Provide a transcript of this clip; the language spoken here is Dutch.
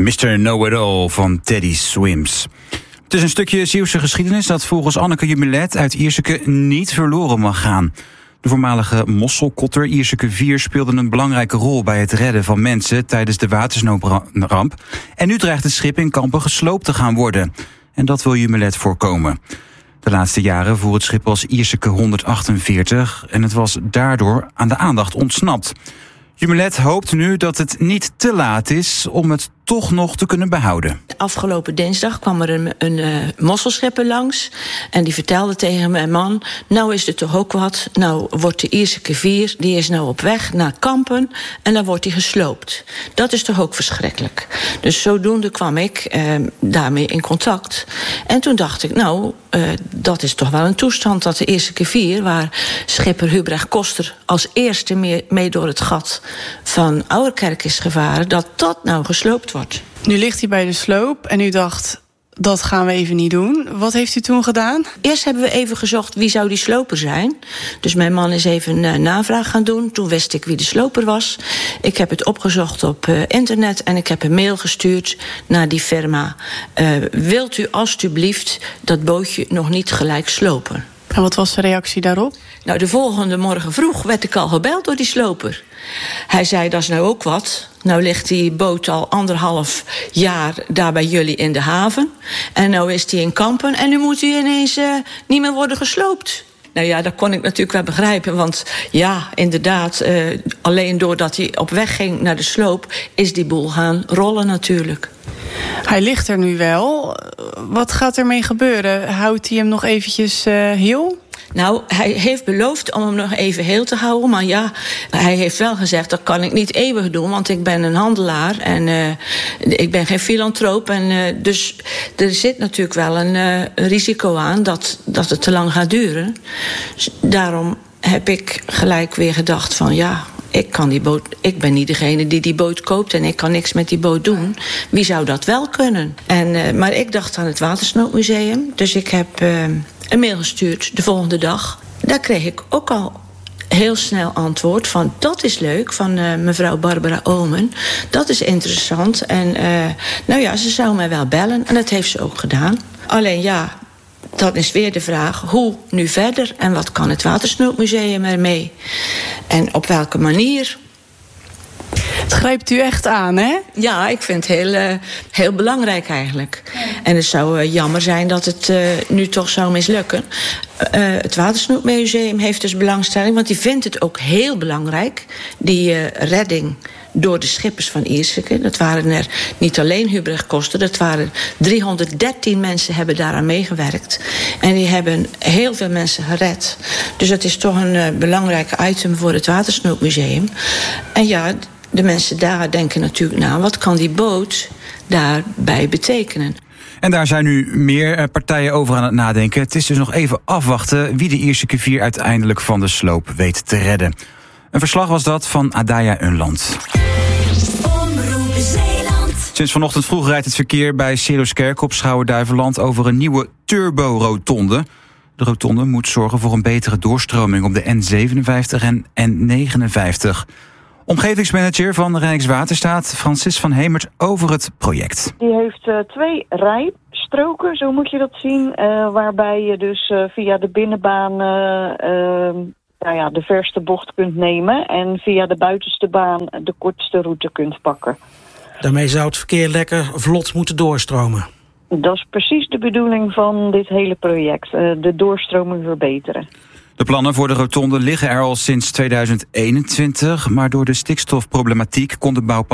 Mr. Know-it-all van Teddy Swims. Het is een stukje Zeeuwse geschiedenis dat volgens Anneke Jumelet uit Ierseke niet verloren mag gaan. De voormalige mosselkotter Ierseke 4 speelde een belangrijke rol bij het redden van mensen tijdens de watersnoodramp. En nu dreigt het schip in Kampen gesloopt te gaan worden. En dat wil Jumelet voorkomen. De laatste jaren voer het schip als Ierseke 148 en het was daardoor aan de aandacht ontsnapt. Jumelet hoopt nu dat het niet te laat is om het toch nog te kunnen behouden. Afgelopen dinsdag kwam er een mosselschipper langs en die vertelde tegen mijn man: nou is er toch ook wat, nou wordt de Ierseke 4, die is nou op weg naar Kampen en dan wordt hij gesloopt. Dat is toch ook verschrikkelijk. Dus zodoende kwam ik daarmee in contact. En toen dacht ik, dat is toch wel een toestand dat de Ierseke 4, waar schipper Hubrecht Koster als eerste mee door het gat van Ouwerkerk is gevaren, dat nou gesloopt wordt. Nu ligt hij bij de sloop en u dacht, dat gaan we even niet doen. Wat heeft u toen gedaan? Eerst hebben we even gezocht wie zou die sloper zijn. Dus mijn man is even navraag gaan doen. Toen wist ik wie de sloper was. Ik heb het opgezocht op internet en ik heb een mail gestuurd naar die firma. Wilt u alstublieft dat bootje nog niet gelijk slopen? En wat was de reactie daarop? Nou, de volgende morgen vroeg werd ik al gebeld door die sloper. Hij zei, dat is nou ook wat. Nou ligt die boot al 1,5 jaar daar bij jullie in de haven. En nou is die in Kampen en nu moet hij ineens niet meer worden gesloopt. Nou ja, dat kon ik natuurlijk wel begrijpen. Want ja, inderdaad, alleen doordat hij op weg ging naar de sloop is die boel gaan rollen natuurlijk. Hij ligt er nu wel. Wat gaat ermee gebeuren? Houdt hij hem nog eventjes heel? Nou, hij heeft beloofd om hem nog even heel te houden. Maar ja, hij heeft wel gezegd, dat kan ik niet eeuwig doen. Want ik ben een handelaar en ik ben geen filantroop. En dus er zit natuurlijk wel een risico aan dat het te lang gaat duren. Dus daarom heb ik gelijk weer gedacht van ja, ik ben niet degene die boot koopt en ik kan niks met die boot doen. Wie zou dat wel kunnen? Maar ik dacht aan het Watersnoodmuseum. Dus ik heb een mail gestuurd de volgende dag. Daar kreeg ik ook al heel snel antwoord van dat is leuk, van mevrouw Barbara Omen. Dat is interessant. En ze zou mij wel bellen en dat heeft ze ook gedaan. Alleen ja, dan is weer de vraag, hoe nu verder? En wat kan het Watersnoodmuseum ermee? En op welke manier? Het grijpt u echt aan, hè? Ja, ik vind het heel belangrijk eigenlijk. En het zou jammer zijn dat het nu toch zou mislukken. Het Watersnoodmuseum heeft dus belangstelling, want die vindt het ook heel belangrijk, die redding door de schippers van Ierseke. Dat waren er niet alleen Hubrecht Koster, dat waren 313 mensen hebben daaraan meegewerkt. En die hebben heel veel mensen gered. Dus dat is toch een belangrijke item voor het Watersnoodmuseum. En ja, de mensen daar denken natuurlijk na, wat kan die boot daarbij betekenen? En daar zijn nu meer partijen over aan het nadenken. Het is dus nog even afwachten wie de Ierseke 4 uiteindelijk van de sloop weet te redden. Een verslag was dat van Adaya Unland. Sinds vanochtend vroeg rijdt het verkeer bij Cereskerk op Schouwen-Duiveland over een nieuwe turbo-rotonde. De rotonde moet zorgen voor een betere doorstroming op de N57 en N59. Omgevingsmanager van Rijkswaterstaat, Francis van Hemert, over het project. Die heeft 2 rijstroken, zo moet je dat zien, waarbij je dus via de binnenbaan de verste bocht kunt nemen en via de buitenste baan de kortste route kunt pakken. Daarmee zou het verkeer lekker vlot moeten doorstromen. Dat is precies de bedoeling van dit hele project, de doorstroming verbeteren. De plannen voor de rotonde liggen er al sinds 2021, maar door de stikstofproblematiek kon de bouw